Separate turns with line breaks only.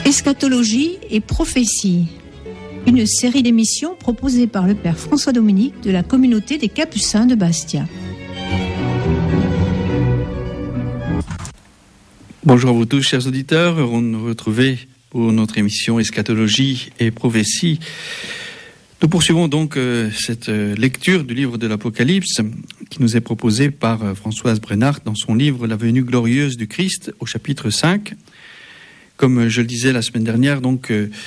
Eschatologie et prophétie, une série d'émissions proposée par le Père François Dominique de la communauté des Capucins de Bastia.
Bonjour à vous tous, chers auditeurs. Heureux de nous retrouver pour notre émission Eschatologie et prophétie. Nous poursuivons donc cette lecture du livre de l'Apocalypse qui nous est proposée par Françoise Brennart dans son livre La venue glorieuse du Christ au chapitre 5. Comme je le disais la semaine dernière, donc